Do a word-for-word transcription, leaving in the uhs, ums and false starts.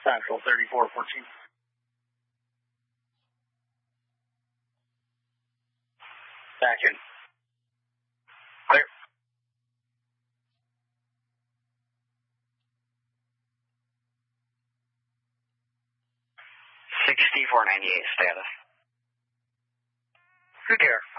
Central thirty-four fourteen. Back in. Clear. sixty-four ninety-eight status. Good care.